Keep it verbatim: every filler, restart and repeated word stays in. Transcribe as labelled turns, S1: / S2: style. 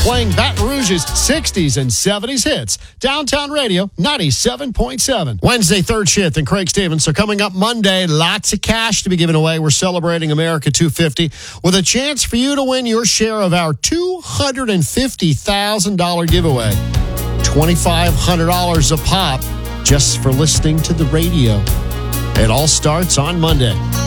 S1: playing Baton Rouge's sixties and seventies hits. Downtown Radio, ninety-seven point seven. Wednesday, third shift, and Craig Stevens. So coming up Monday, lots of cash to be given away. We're celebrating America two fifty with a chance for you to win your share of our two hundred fifty thousand dollars giveaway. twenty-five hundred dollars a pop just for listening to the radio. It all starts on Monday.